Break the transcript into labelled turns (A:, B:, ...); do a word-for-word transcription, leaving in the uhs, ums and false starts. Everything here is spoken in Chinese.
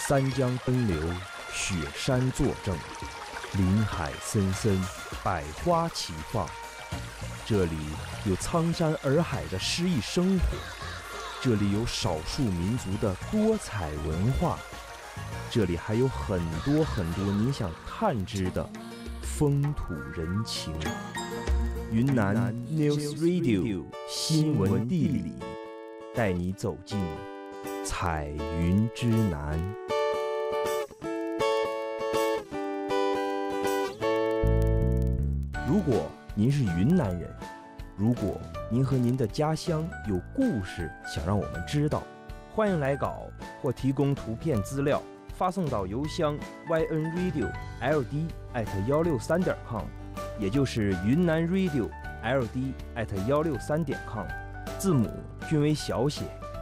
A: 三江奔流，雪山作证，林海森森，百花齐放。这里有苍山洱海的诗意生活，这里有少数民族的多彩文化，这里还有很多很多你想探知的风土人情。云南 News Radio 新闻地理，带你走进彩云之南。如果您是云南人，如果您和您的家乡有故事想让我们知道，欢迎来稿或提供图片资料，发送到邮箱 y n radio l d at 一六三点 com， 也就是云南 radio l d at 一六三点 com， 字母均为小写。